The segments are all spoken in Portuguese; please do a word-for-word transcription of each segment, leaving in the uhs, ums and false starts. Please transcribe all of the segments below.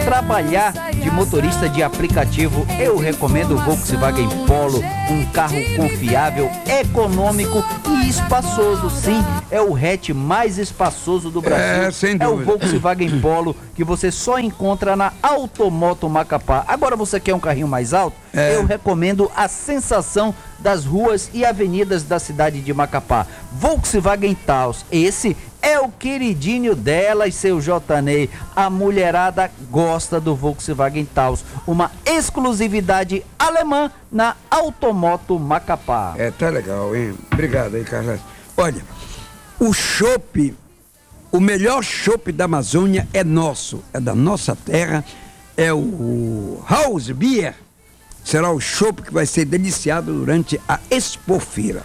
trabalhar de motorista de aplicativo, eu recomendo o Volkswagen Polo, um carro confiável, econômico e espaçoso. Sim, é o hatch mais espaçoso do Brasil. É, sem dúvida. É o Volkswagen Polo que você só encontra na Automoto Macapá. Agora você quer um carrinho mais alto? É. Eu recomendo a sensação das ruas e avenidas da cidade de Macapá. Volkswagen Taos. Esse é o queridinho delas, seu Jotanei. A mulherada gosta do Volkswagen Taos. Uma exclusividade alemã na Automoto Macapá. É, tá legal, hein? Obrigado aí, Carlos. Olha, o chopp, o melhor chopp da Amazônia é nosso, é da nossa terra, é o House Beer. Será o chopp que vai ser deliciado durante a Expofeira.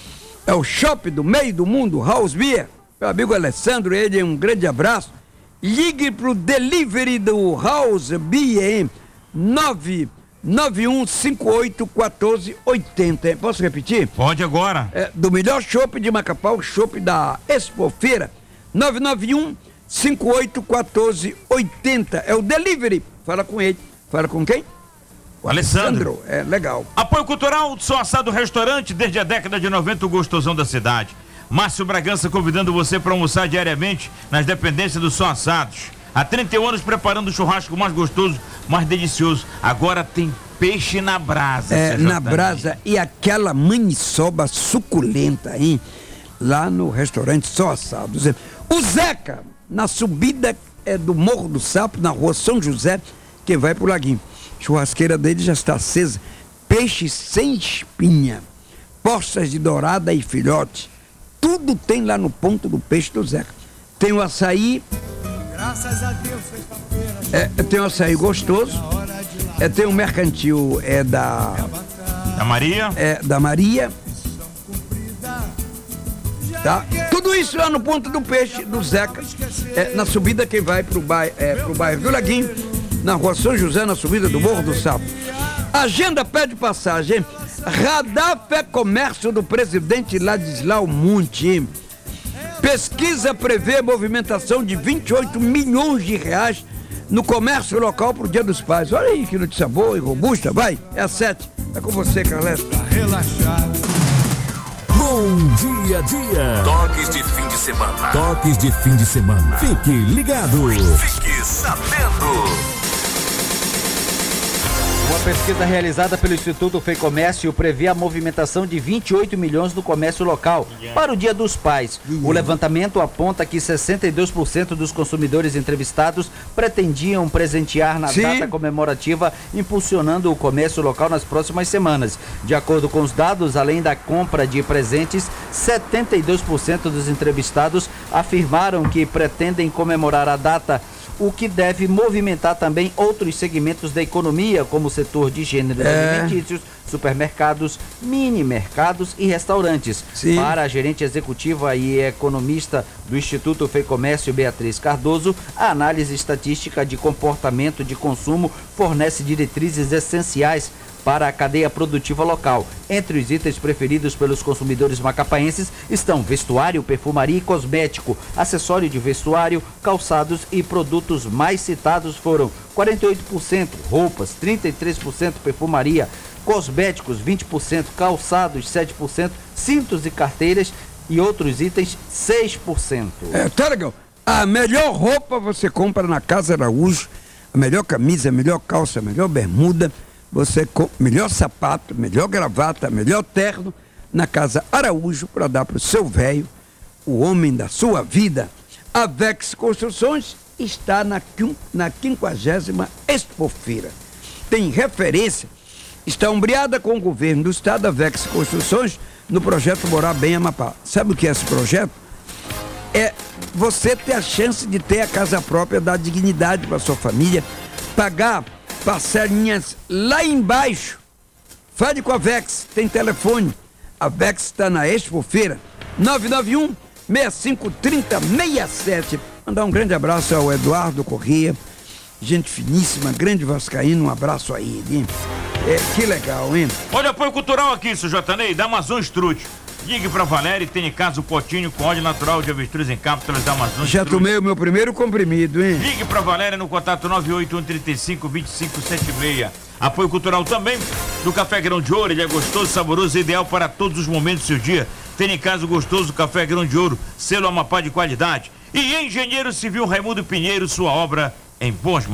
É o chopp do meio do mundo, House Beer. Meu amigo Alessandro, ele, um grande abraço. Ligue pro delivery do House Beer, nove nove um cinco oito um quatro oito zero. Posso repetir? Pode agora. É, do melhor chopp de Macapá, o chopp da Expofeira, nove nove um cinco oito um quatro oito zero. É o delivery. Fala com ele. Fala com quem? O Alessandro. É legal. Apoio cultural, Só Assado Restaurante, desde a década de noventa, o gostosão da cidade. Márcio Bragança convidando você para almoçar diariamente nas dependências do Só Assados. Há trinta e um anos preparando o churrasco mais gostoso, mais delicioso. Agora tem peixe na brasa. É, na brasa e aquela maniçoba suculenta, hein? Lá no restaurante Só Assados. O Zeca, na subida é, do Morro do Sapo, na rua São José, que vai pro Laguinho. Churrasqueira dele já está acesa. Peixe sem espinha, postas de dourada e filhote. Tudo tem lá no ponto do peixe do Zeca. Tem o açaí. Graças a Deus, sexta-feira. É, tem o açaí gostoso. É, tem o mercantil é da. Da Maria. É, da Maria. Tá? Tudo isso lá no ponto do peixe do Zeca. É, na subida que vai pro bairro, é, pro bairro do Laguinho, na rua São José, na subida do Morro do Sapo. Agenda pede passagem. Radar Fé Comércio do presidente Ladislau Monte. Pesquisa prevê movimentação de vinte e oito milhões de reais no comércio local pro Dia dos Pais. Olha aí que notícia boa e robusta. Vai, é a sete. É com você, Carlos. Tá relaxado. Bom dia, dia. Toques de fim de semana. Toques de fim de semana. Fique ligado. Fique sabendo. Uma pesquisa realizada pelo Instituto FEComércio prevê a movimentação de vinte e oito milhões no comércio local para o Dia dos Pais. O levantamento aponta que sessenta e dois por cento dos consumidores entrevistados pretendiam presentear na Sim. data comemorativa, impulsionando o comércio local nas próximas semanas. De acordo com os dados, além da compra de presentes, setenta e dois por cento dos entrevistados afirmaram que pretendem comemorar a data, o que deve movimentar também outros segmentos da economia, como o setor de gêneros é. alimentícios, supermercados, mini-mercados e restaurantes. Sim. Para a gerente executiva e economista do Instituto FEComércio, Beatriz Cardoso, a análise estatística de comportamento de consumo fornece diretrizes essenciais para a cadeia produtiva local. Entre os itens preferidos pelos consumidores macapaenses estão vestuário, perfumaria e cosmético, acessório de vestuário, calçados e produtos mais citados foram quarenta e oito por cento, roupas, trinta e três por cento, perfumaria, cosméticos vinte por cento, calçados sete por cento, cintos e carteiras e outros itens seis por cento. É, tá legal. A melhor roupa você compra na Casa Araújo, a melhor camisa, a melhor calça, a melhor bermuda, você com melhor sapato, melhor gravata, melhor terno na Casa Araújo para dar para o seu velho, o homem da sua vida. A Vex Construções está na, na quinquagésima Expofeira. Tem referência, está ombreada com o governo do estado, a Vex Construções, no projeto Morar Bem Amapá. Sabe o que é esse projeto? É você ter a chance de ter a casa própria, dar dignidade para sua família, pagar parcelinhas lá embaixo. Fale com a Vex, tem telefone. A Vex está na Expofeira, nove nove um, seis cinco três zero, seis sete. Mandar um grande abraço ao Eduardo Corrêa, gente finíssima, grande vascaíno, um abraço a ele. É, que legal, hein? Olha, apoio cultural aqui, seu Jotanei, da Amazon Strut. Ligue pra Valéria e tenha em casa o potinho com óleo natural de avestruz em cápsulas da Amazônia. Já tomei o meu primeiro comprimido, hein? Ligue pra Valéria no contato nove oito um três cinco, dois cinco sete seis. Apoio cultural também do Café Grão de Ouro. Ele é gostoso, saboroso e ideal para todos os momentos do seu dia. Tenha em casa o gostoso Café Grão de Ouro, selo Amapá de qualidade. E Engenheiro Civil Raimundo Pinheiro, sua obra em boas mãos.